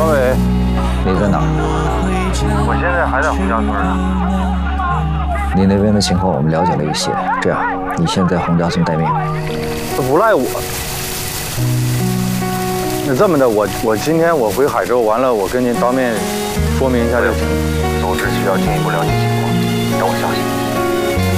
王伟， 你在哪？ 我现在还在洪家村呢。 你那边的情况我们了解了一些，这样，你先在洪家村待命。 不赖我。那这么的，我今天我回海州完了，我跟您当面说明一下就行。 组织需要进一步了解情况，等我消息。